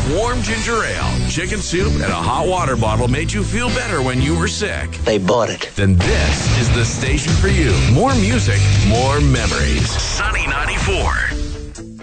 warm ginger ale, chicken soup, and a hot water bottle made you feel better when you were sick, They bought it. then this is the station for you. More music, more memories. Sunny 94.